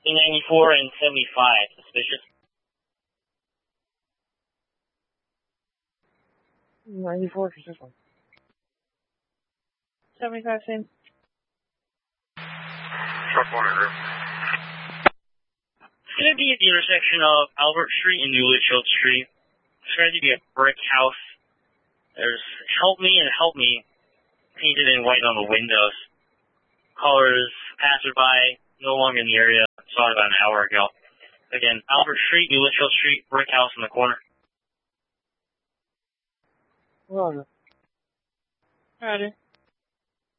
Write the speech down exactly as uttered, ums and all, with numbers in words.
B ninety-four and seventy-five, suspicious. ninety-four, consistent. seventy-five, same. Truck one, group. It's going to be at the intersection of Albert Street and New Litchfield Street. It's going to be a brick house. There's "Help Me" and "Help Me" painted in white on the windows. Callers, passerby, no longer in the area. Saw it about an hour ago. Again, Albert Street, New Litchfield Street, brick house in the corner. Roger. Alrighty.